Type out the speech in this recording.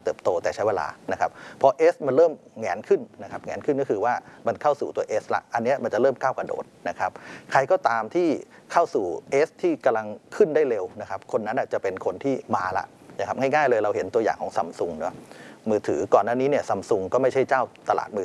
ติบโตแต่ใช้เวลานะครับพอ S มันเริ่มแหงนขึ้นนะครับแหงนขึ้นก็คือว่ามันเข้าสู่ตัว S ละอันนี้มันจะเริ่มก้าวกระโดดนะครับใครก็ตามที่เข้าสู่ S ที่กำลังขึ้นได้เร็วนะครับคนนั้นจะเป็นคนที่มาละนะครับง่ายๆเลยเราเห็นตัวอย่างของซัมซุงเนาะมือถือก่อนหน้านี้เนี่ยซัมซุงก็ไม่ใช่เจ้าตลาดมือ